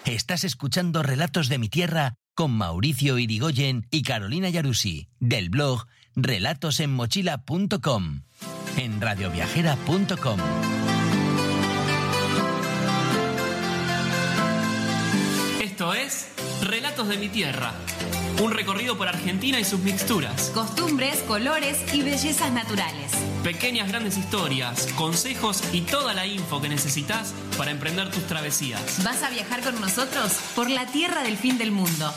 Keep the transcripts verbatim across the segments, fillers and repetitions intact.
Estás escuchando Relatos de mi Tierra con Mauricio Irigoyen y Carolina Yarussi, del blog relatos en mochila punto com, en radioviajera punto com. Esto es Relatos de mi Tierra, un recorrido por Argentina y sus mixturas, costumbres, colores y bellezas naturales. Pequeñas grandes historias, consejos y toda la info que necesitas para emprender tus travesías. ¿Vas a viajar con nosotros por la tierra del fin del mundo?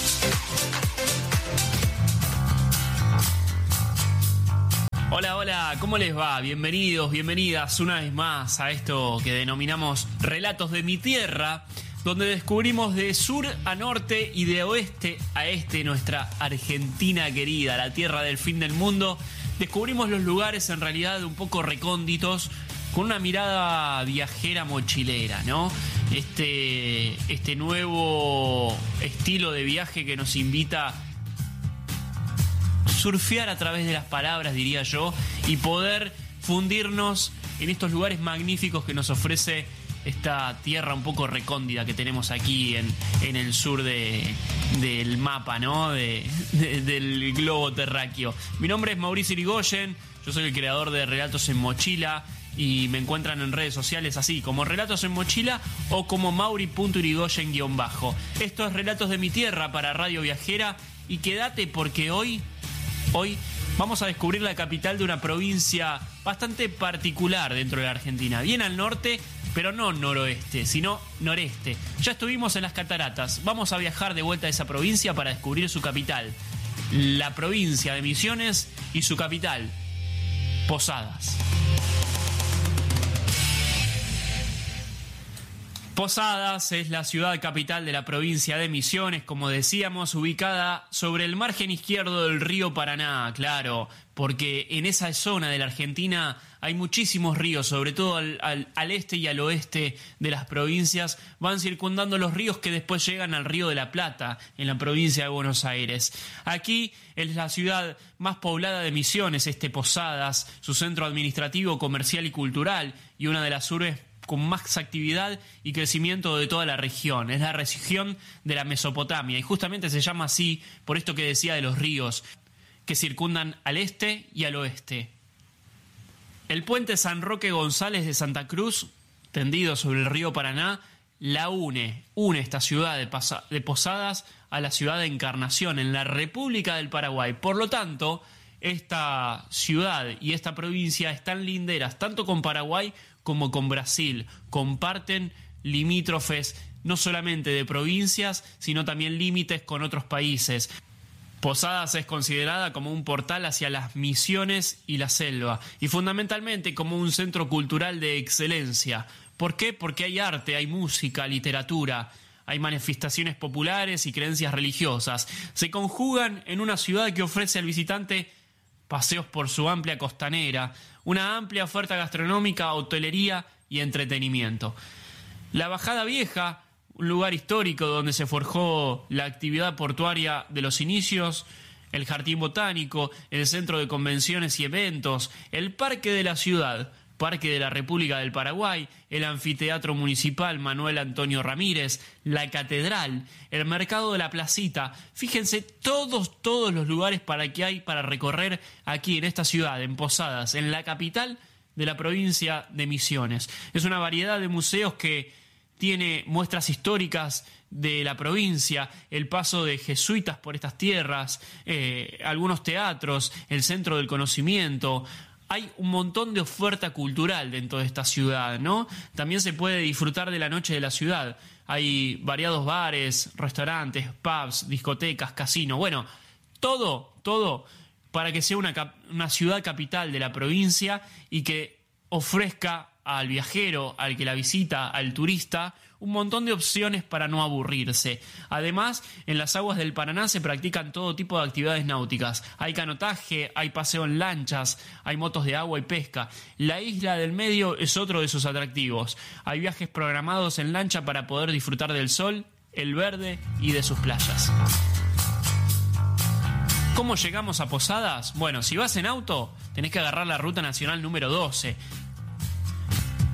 Hola, hola, ¿cómo les va? Bienvenidos, bienvenidas una vez más a esto que denominamos Relatos de mi Tierra, donde descubrimos de sur a norte y de oeste a este nuestra Argentina querida, la tierra del fin del mundo. Descubrimos los lugares en realidad un poco recónditos, con una mirada viajera mochilera, ¿no? Este, este nuevo estilo de viaje que nos invita a surfear a través de las palabras, diría yo, y poder fundirnos en estos lugares magníficos que nos ofrece esta tierra un poco recóndita que tenemos aquí en, en el sur de, del mapa, ¿no? De, de, del globo terráqueo. Mi nombre es Mauricio Irigoyen, yo soy el creador de Relatos en Mochila y me encuentran en redes sociales así como Relatos en Mochila o como mauri punto irigoyen guión bajo. Esto es Relatos de mi Tierra para Radio Viajera y quédate porque hoy, hoy vamos a descubrir la capital de una provincia bastante particular dentro de la Argentina, bien al norte, pero no noroeste, sino noreste. Ya estuvimos en las cataratas, vamos a viajar de vuelta a esa provincia para descubrir su capital, la provincia de Misiones y su capital, Posadas. Posadas es la ciudad capital de la provincia de Misiones, como decíamos, ubicada sobre el margen izquierdo del río Paraná, claro, porque en esa zona de la Argentina hay muchísimos ríos, sobre todo al, al, al este y al oeste de las provincias, van circundando los ríos que después llegan al Río de la Plata, en la provincia de Buenos Aires. Aquí es la ciudad más poblada de Misiones, este Posadas, su centro administrativo, comercial y cultural, y una de las urbes con más actividad y crecimiento de toda la región. Es la región de la Mesopotamia y justamente se llama así por esto que decía de los ríos que circundan al este y al oeste. El puente San Roque González de Santa Cruz, tendido sobre el río Paraná, la une, une esta ciudad de, Pasa- de Posadas a la ciudad de Encarnación en la República del Paraguay. Por lo tanto, esta ciudad y esta provincia están linderas tanto con Paraguay como con Brasil. Comparten limítrofes no solamente de provincias, sino también límites con otros países. Posadas es considerada como un portal hacia las misiones y la selva, y fundamentalmente como un centro cultural de excelencia. ¿Por qué? Porque hay arte, hay música, literatura, hay manifestaciones populares y creencias religiosas. Se conjugan en una ciudad que ofrece al visitante paseos por su amplia costanera, una amplia oferta gastronómica, hotelería y entretenimiento. La Bajada Vieja, un lugar histórico donde se forjó la actividad portuaria de los inicios, el Jardín Botánico, el Centro de Convenciones y Eventos, el Parque de la Ciudad, Parque de la República del Paraguay, el Anfiteatro Municipal Manuel Antonio Ramírez, la Catedral, el Mercado de la Placita. Fíjense todos, todos los lugares para que hay para recorrer aquí en esta ciudad, en Posadas, en la capital de la provincia de Misiones. Es una variedad de museos que tiene muestras históricas de la provincia, el paso de jesuitas por estas tierras, eh, algunos teatros, el Centro del Conocimiento. Hay un montón de oferta cultural dentro de esta ciudad, ¿no? También se puede disfrutar de la noche de la ciudad. Hay variados bares, restaurantes, pubs, discotecas, casinos. Bueno, todo, todo para que sea una, cap- una ciudad capital de la provincia y que ofrezca al viajero, al que la visita, al turista, un montón de opciones para no aburrirse. Además, en las aguas del Paraná se practican todo tipo de actividades náuticas. Hay canotaje, hay paseo en lanchas, hay motos de agua y pesca. La isla del medio es otro de sus atractivos. Hay viajes programados en lancha para poder disfrutar del sol, el verde y de sus playas. ¿Cómo llegamos a Posadas? Bueno, si vas en auto, tenés que agarrar la ruta nacional número doce.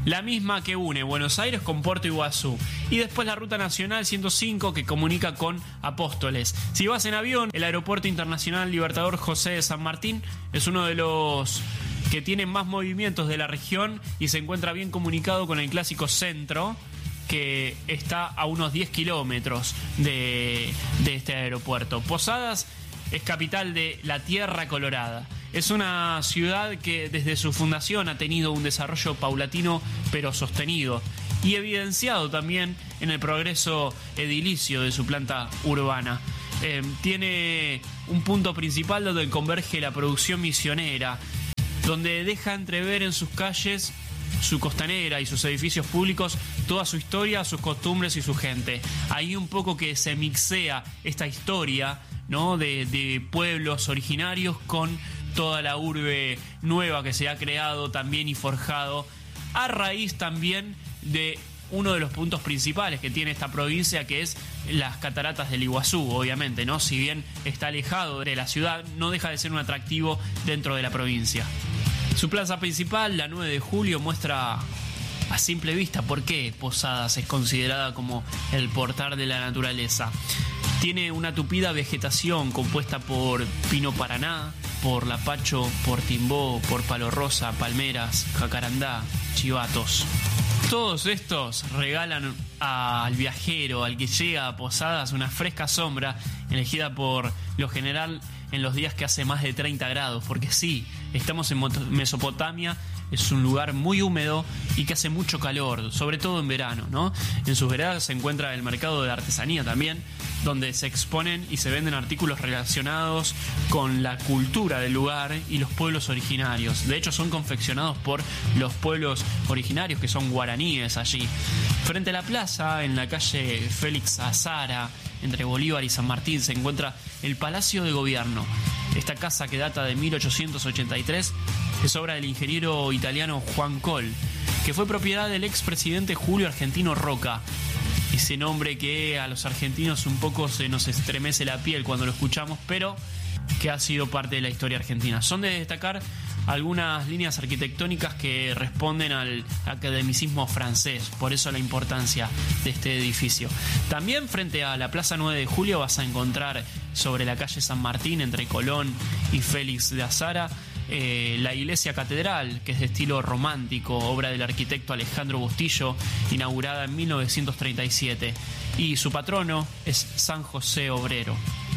la misma que une Buenos Aires con Puerto Iguazú. Y después la ruta nacional ciento cinco que comunica con Apóstoles. Si vas en avión, el Aeropuerto Internacional Libertador José de San Martín es uno de los que tienen más movimientos de la región y se encuentra bien comunicado con el clásico centro, que está a unos diez kilómetros de, de este aeropuerto. Posadas es capital de la Tierra Colorada. Es una ciudad que desde su fundación ha tenido un desarrollo paulatino pero sostenido y evidenciado también en el progreso edilicio de su planta urbana. Eh, tiene un punto principal donde converge la producción misionera, donde deja entrever en sus calles su costanera y sus edificios públicos toda su historia, sus costumbres y su gente. Ahí un poco que se mixea esta historia, ¿no?, de, de pueblos originarios con toda la urbe nueva que se ha creado también y forjado a raíz también de uno de los puntos principales que tiene esta provincia, que es las cataratas del Iguazú, obviamente, ¿no? Si bien está alejado de la ciudad, no deja de ser un atractivo dentro de la provincia. Su plaza principal, la nueve de julio, muestra a simple vista por qué Posadas es considerada como el portal de la naturaleza. Tiene una tupida vegetación compuesta por pino paraná, por lapacho, por timbó, por palo rosa, palmeras, jacarandá, chivatos. Todos estos regalan al viajero, al que llega a Posadas, una fresca sombra elegida por lo general en los días que hace más de treinta grados, porque sí, estamos en Mesopotamia, es un lugar muy húmedo y que hace mucho calor, sobre todo en verano, ¿no? En sus veredas se encuentra el mercado de artesanía también, donde se exponen y se venden artículos relacionados con la cultura del lugar y los pueblos originarios. De hecho, son confeccionados por los pueblos originarios, que son guaraníes allí. Frente a la plaza, en la calle Félix Azara, entre Bolívar y San Martín, se encuentra el Palacio de Gobierno. Esta casa, que data de mil ochocientos ochenta y tres, es obra del ingeniero italiano Juan Coll, que fue propiedad del expresidente Julio Argentino Roca. Ese nombre que a los argentinos un poco se nos estremece la piel cuando lo escuchamos, pero que ha sido parte de la historia argentina. Son de destacar algunas líneas arquitectónicas que responden al academicismo francés, por eso la importancia de este edificio. También frente a la Plaza nueve de julio vas a encontrar sobre la calle San Martín, entre Colón y Félix de Azara, eh, la iglesia catedral, que es de estilo romántico, obra del arquitecto Alejandro Bustillo, inaugurada en mil novecientos treinta y siete, y su patrono es San José Obrero.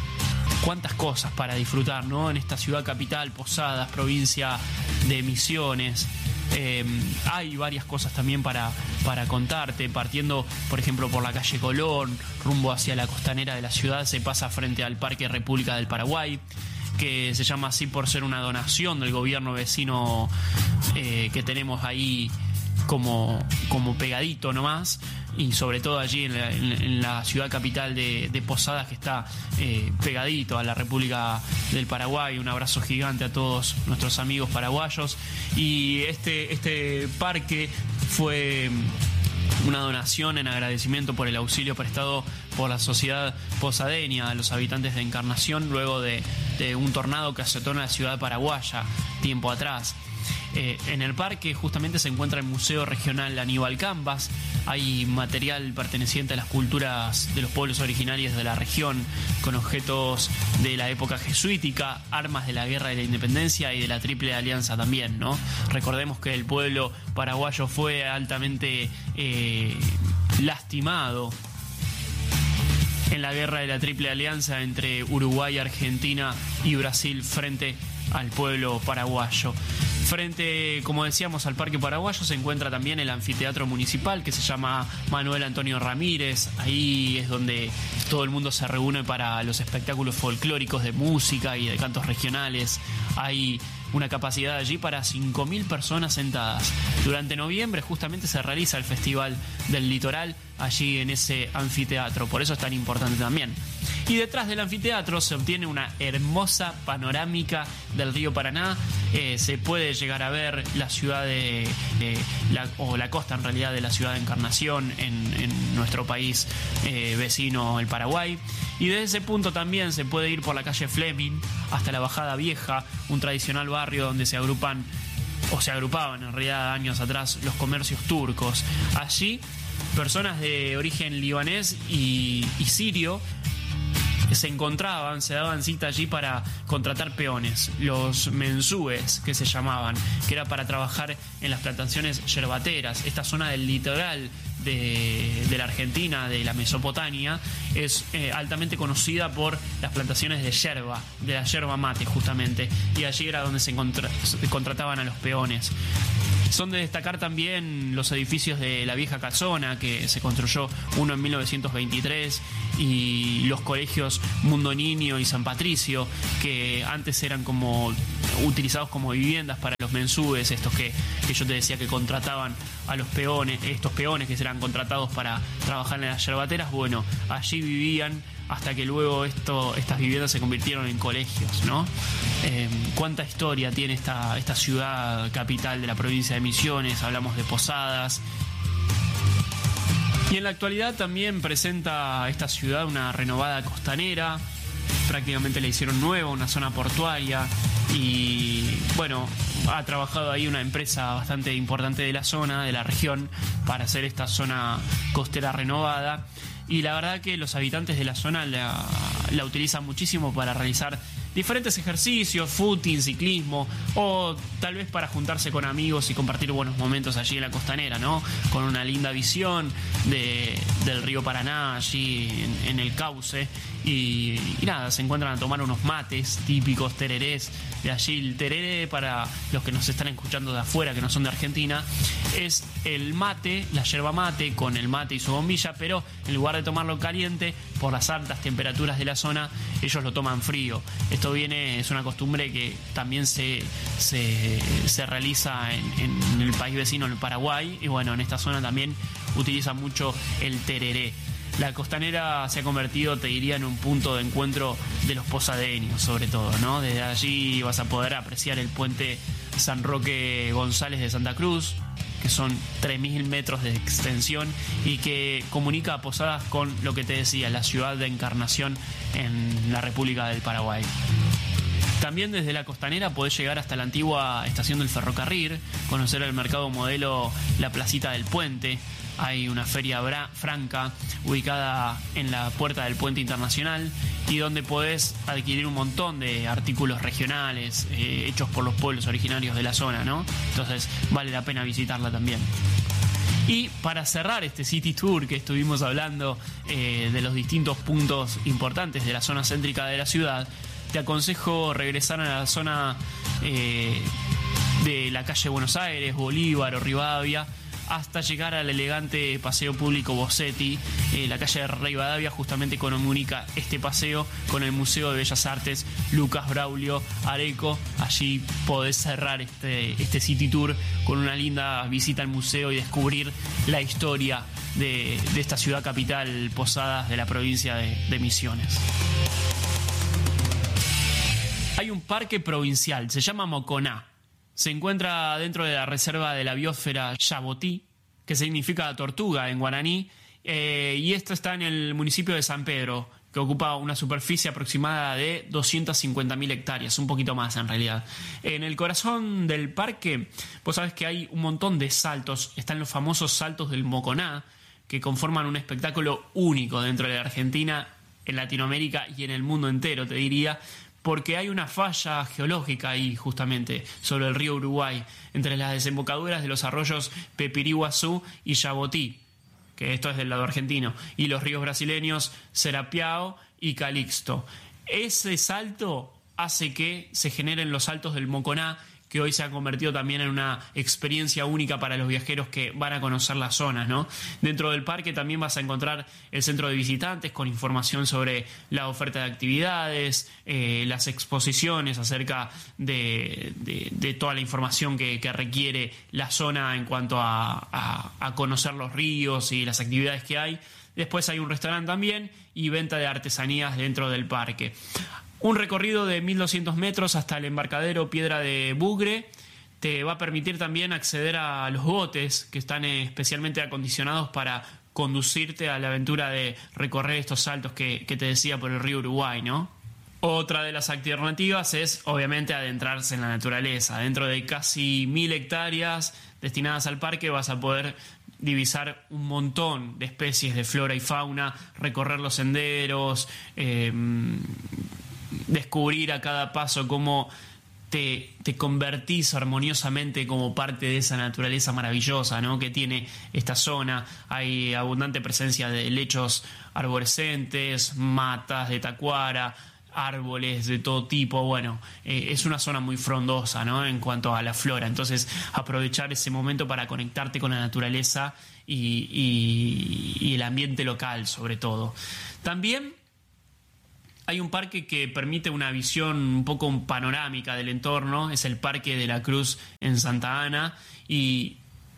Cuántas cosas para disfrutar, ¿no? En esta ciudad capital, Posadas, provincia de Misiones. Eh, hay varias cosas también para, para contarte. Partiendo, por ejemplo, por la calle Colón, rumbo hacia la costanera de la ciudad, se pasa frente al Parque República del Paraguay, que se llama así por ser una donación del gobierno vecino eh, que tenemos ahí como, como pegadito nomás. Y sobre todo allí en la, en, en la ciudad capital de, de Posadas, que está eh, pegadito a la República del Paraguay. Un abrazo gigante a todos nuestros amigos paraguayos. Y este, este parque fue una donación en agradecimiento por el auxilio prestado por la sociedad posadeña a los habitantes de Encarnación luego de, de un tornado que azotó en la ciudad paraguaya tiempo atrás. Eh, en el parque justamente se encuentra el Museo Regional Aníbal Cambas. Hay material perteneciente a las culturas de los pueblos originarios de la región, con objetos de la época jesuítica, armas de la Guerra de la Independencia y de la Triple Alianza también, ¿no? Recordemos que el pueblo paraguayo fue altamente eh, lastimado en la Guerra de la Triple Alianza entre Uruguay, Argentina y Brasil frente al pueblo paraguayo. Frente, como decíamos, al Parque Paraguayo se encuentra también el anfiteatro municipal, que se llama Manuel Antonio Ramírez. Ahí es donde todo el mundo se reúne para los espectáculos folclóricos de música y de cantos regionales. Hay una capacidad allí para cinco mil personas sentadas. Durante noviembre justamente se realiza el Festival del Litoral allí en ese anfiteatro, por eso es tan importante también. Y detrás del anfiteatro se obtiene una hermosa panorámica del río Paraná. Eh, se puede llegar a ver la ciudad de, de la, o la costa en realidad de la ciudad de Encarnación en, en nuestro país eh, vecino, el Paraguay. Y desde ese punto también se puede ir por la calle Fleming hasta la Bajada Vieja, un tradicional barrio donde se agrupan o se agrupaban en realidad años atrás, los comercios turcos. Allí, personas de origen libanés y, y sirio se encontraban, se daban cita allí para contratar peones, los mensúes que se llamaban, que era para trabajar en las plantaciones yerbateras. Esta zona del litoral de, de la Argentina, de la Mesopotamia, es eh, altamente conocida por las plantaciones de yerba, de la yerba mate justamente, y allí era donde se, contra, se contrataban a los peones. Son de destacar también los edificios de la vieja casona, que se construyó uno en mil novecientos veintitrés, y los colegios Mundo Niño y San Patricio, que antes eran como utilizados como viviendas para los mensúes, estos que, que yo te decía que contrataban a los peones, estos peones que serán contratados para trabajar en las yerbateras. Bueno, allí vivían hasta que luego esto, estas viviendas se convirtieron en colegios, ¿no? Eh, cuánta historia tiene esta, esta ciudad capital de la provincia de Misiones. Hablamos de Posadas. Y en la actualidad también presenta esta ciudad una renovada costanera. Prácticamente la hicieron nueva, una zona portuaria. Y bueno, ha trabajado ahí una empresa bastante importante de la zona, de la región, para hacer esta zona costera renovada. Y la verdad que los habitantes de la zona la, la utilizan muchísimo para realizar diferentes ejercicios, footing, ciclismo, o tal vez para juntarse con amigos y compartir buenos momentos allí en la costanera, ¿no? Con una linda visión de, del río Paraná allí en, en el cauce. Y, y nada, se encuentran a tomar unos mates típicos, tererés de allí. El tereré, para los que nos están escuchando de afuera, que no son de Argentina, es el mate, la yerba mate con el mate y su bombilla, pero en lugar de tomarlo caliente, por las altas temperaturas de la zona, ellos lo toman frío. Esto viene, es una costumbre que también se, se, se realiza en, en el país vecino, en el Paraguay, y bueno, en esta zona también utilizan mucho el tereré. La costanera se ha convertido, te diría, en un punto de encuentro de los posadeños, sobre todo, ¿no? Desde allí vas a poder apreciar el puente San Roque González de Santa Cruz, que son tres mil metros de extensión y que comunica a Posadas con lo que te decía, la ciudad de Encarnación en la República del Paraguay. También desde la costanera podés llegar hasta la antigua estación del ferrocarril, conocer el mercado modelo La Placita del Puente. Hay una feria bra- franca ubicada en la puerta del Puente Internacional y donde podés adquirir un montón de artículos regionales eh, hechos por los pueblos originarios de la zona, ¿no? Entonces vale la pena visitarla también. Y para cerrar este City Tour que estuvimos hablando eh, de los distintos puntos importantes de la zona céntrica de la ciudad, te aconsejo regresar a la zona eh, de la calle Buenos Aires, Bolívar o Rivadavia, hasta llegar al elegante paseo público Bossetti. Eh, la calle de Rivadavia justamente comunica este paseo con el Museo de Bellas Artes Lucas Braulio Areco. Allí podés cerrar este, este City Tour con una linda visita al museo y descubrir la historia de, de esta ciudad capital, Posadas, de la provincia de, de Misiones. Hay un parque provincial, se llama Moconá. Se encuentra dentro de la reserva de la biosfera Yabotí, que significa tortuga en guaraní, eh, y esto está en el municipio de San Pedro, que ocupa una superficie aproximada de doscientas cincuenta mil hectáreas, un poquito más en realidad. En el corazón del parque, vos sabés que hay un montón de saltos, están los famosos saltos del Moconá, que conforman un espectáculo único dentro de la Argentina, en Latinoamérica y en el mundo entero, te diría, porque hay una falla geológica ahí justamente sobre el río Uruguay, entre las desembocaduras de los arroyos Pepiriguazú y Yabotí, que esto es del lado argentino, y los ríos brasileños Serapiao y Calixto. Ese salto hace que se generen los saltos del Moconá, que hoy se ha convertido también en una experiencia única para los viajeros que van a conocer las zonas, ¿no? Dentro del parque también vas a encontrar el centro de visitantes con información sobre la oferta de actividades, eh, las exposiciones acerca de, de, de toda la información que, que requiere la zona en cuanto a, a, a conocer los ríos y las actividades que hay. Después hay un restaurante también y venta de artesanías dentro del parque. Un recorrido de mil doscientos metros hasta el embarcadero Piedra de Bugre te va a permitir también acceder a los botes que están especialmente acondicionados para conducirte a la aventura de recorrer estos saltos que, que te decía por el río Uruguay, ¿no? Otra de las alternativas es, obviamente, adentrarse en la naturaleza. Dentro de casi mil hectáreas destinadas al parque vas a poder divisar un montón de especies de flora y fauna, recorrer los senderos, eh, descubrir a cada paso cómo te, te convertís armoniosamente como parte de esa naturaleza maravillosa, ¿no?, que tiene esta zona. Hay abundante presencia de lechos arborescentes, matas de tacuara, árboles de todo tipo. Bueno, eh, es una zona muy frondosa, ¿no?, en cuanto a la flora. Entonces, aprovechar ese momento para conectarte con la naturaleza y, y, y el ambiente local, sobre todo. También hay un parque que permite una visión un poco panorámica del entorno. Es el Parque de la Cruz en Santa Ana, y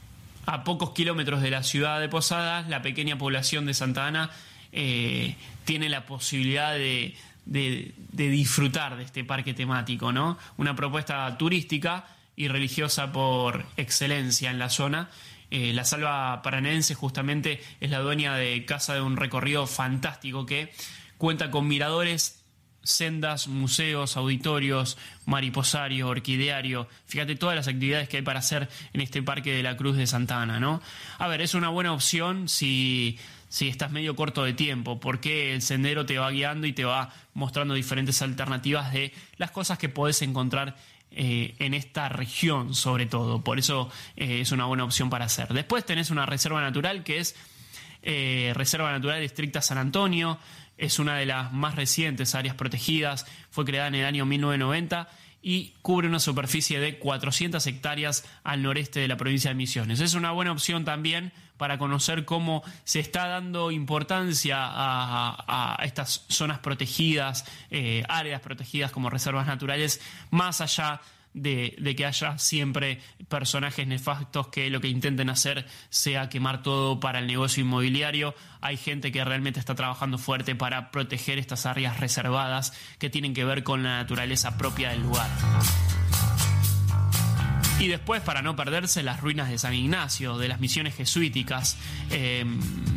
a pocos kilómetros de la ciudad de Posadas, la pequeña población de Santa Ana eh, tiene la posibilidad de De, de disfrutar de este parque temático, ¿no? Una propuesta turística y religiosa por excelencia en la zona. Eh, la Salva Paranaense justamente es la dueña de casa de un recorrido fantástico que cuenta con miradores, sendas, museos, auditorios, mariposario, orquideario. Fíjate todas las actividades que hay para hacer en este Parque de la Cruz de Santa Ana, ¿no? A ver, es una buena opción si... si estás medio corto de tiempo, porque el sendero te va guiando y te va mostrando diferentes alternativas de las cosas que podés encontrar eh, en esta región, sobre todo. Por eso eh, es una buena opción para hacer. Después tenés una reserva natural que es eh, Reserva Natural Estricta San Antonio. Es una de las más recientes áreas protegidas. Fue creada en el año mil novecientos noventa y cubre una superficie de cuatrocientas hectáreas al noreste de la provincia de Misiones. Es una buena opción también para conocer cómo se está dando importancia a, a, a estas zonas protegidas, eh, áreas protegidas como reservas naturales, más allá de, de que haya siempre personajes nefastos que lo que intenten hacer sea quemar todo para el negocio inmobiliario. Hay gente que realmente está trabajando fuerte para proteger estas áreas reservadas que tienen que ver con la naturaleza propia del lugar. Y después, para no perderse, las ruinas de San Ignacio, de las misiones jesuíticas. Eh,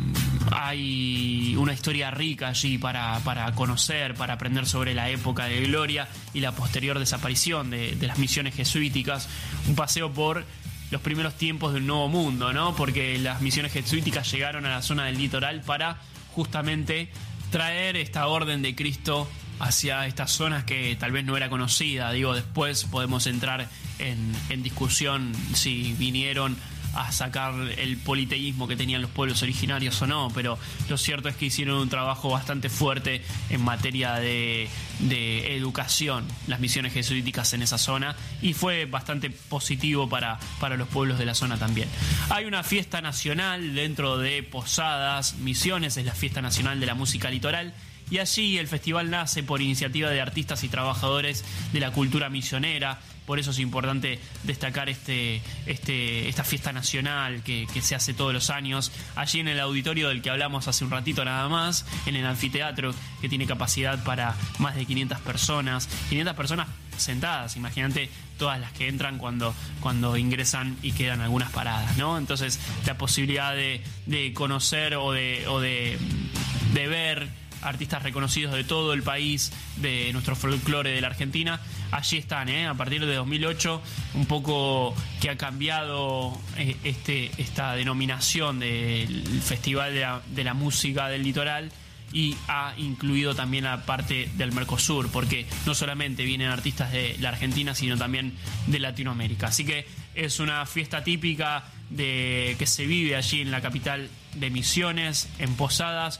hay una historia rica allí para, para conocer, para aprender sobre la época de gloria y la posterior desaparición de, de las misiones jesuíticas. Un paseo por los primeros tiempos del Nuevo Mundo, ¿no? Porque las misiones jesuíticas llegaron a la zona del litoral para justamente traer esta orden de Cristo hacia estas zonas que tal vez no era conocida. Digo, después podemos entrar en, en discusión si vinieron a sacar el politeísmo que tenían los pueblos originarios o no, pero lo cierto es que hicieron un trabajo bastante fuerte en materia de, de educación, las misiones jesuíticas en esa zona, y fue bastante positivo para, para los pueblos de la zona también. Hay una fiesta nacional dentro de Posadas Misiones, es la Fiesta Nacional de la Música Litoral, y allí el festival nace por iniciativa de artistas y trabajadores de la cultura misionera. Por eso es importante destacar este, este, esta fiesta nacional que, que se hace todos los años, allí en el auditorio del que hablamos hace un ratito nada más, en el anfiteatro, que tiene capacidad para más de quinientas personas, quinientas personas sentadas. Imagínate todas las que entran cuando, cuando ingresan y quedan algunas paradas, ¿no? Entonces, la posibilidad de, de conocer o de, o de, de ver artistas reconocidos de todo el país, de nuestro folclore de la Argentina, allí están, ¿eh? A partir de dos mil ocho, un poco que ha cambiado eh, este, esta denominación del Festival de la, de la Música del Litoral, y ha incluido también la parte del Mercosur, porque no solamente vienen artistas de la Argentina, sino también de Latinoamérica. Así que es una fiesta típica de que se vive allí en la capital de Misiones, en Posadas.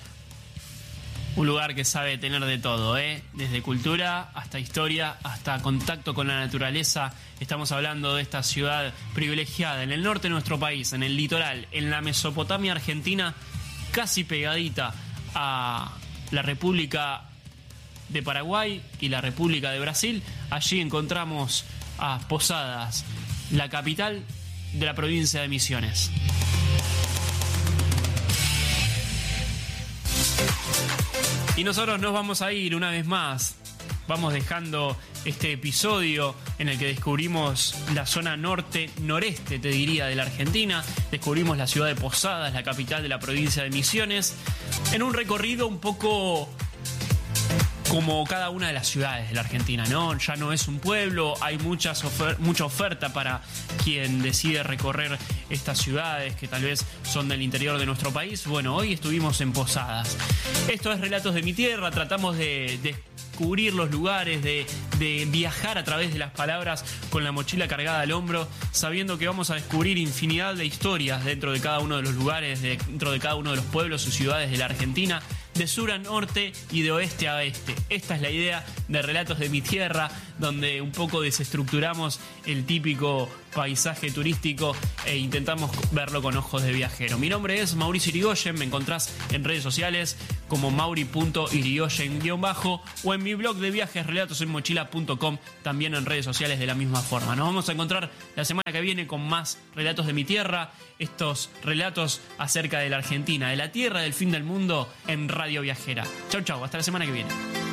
Un lugar que sabe tener de todo, ¿eh? Desde cultura hasta historia, hasta contacto con la naturaleza. Estamos hablando de esta ciudad privilegiada en el norte de nuestro país, en el litoral, en la Mesopotamia argentina, casi pegadita a la República de Paraguay y la República de Brasil. Allí encontramos a Posadas, la capital de la provincia de Misiones. Y nosotros nos vamos a ir una vez más. Vamos dejando este episodio en el que descubrimos la zona norte-noreste, te diría, de la Argentina. Descubrimos la ciudad de Posadas, la capital de la provincia de Misiones, en un recorrido un poco como cada una de las ciudades de la Argentina, ¿no? Ya no es un pueblo, hay muchas ofer- mucha oferta para quien decide recorrer estas ciudades que tal vez son del interior de nuestro país. Bueno, hoy estuvimos en Posadas. Esto es Relatos de mi Tierra, tratamos de, de descubrir los lugares, de, de viajar a través de las palabras con la mochila cargada al hombro, sabiendo que vamos a descubrir infinidad de historias dentro de cada uno de los lugares, dentro de cada uno de los pueblos y ciudades de la Argentina, de sur a norte y de oeste a oeste. Esta es la idea de Relatos de mi Tierra, donde un poco desestructuramos el típico paisaje turístico e intentamos verlo con ojos de viajero. Mi nombre es Mauricio Irigoyen, me encontrás en redes sociales como mauri punto irigoyen guión bajo o en mi blog de viajes relatos en mochila punto com, también en redes sociales de la misma forma. Nos vamos a encontrar la semana que viene con más Relatos de mi Tierra, estos relatos acerca de la Argentina, de la tierra del fin del mundo en Radio Viajera. Chau, chau, hasta la semana que viene.